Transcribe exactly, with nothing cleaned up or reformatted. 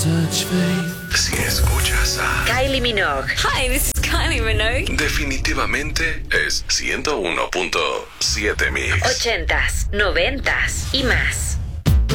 Si escuchas a Kylie Minogue. Hi, this is Kylie Minogue. definitivamente es ciento uno punto siete Mix. Ochentas, noventas y más.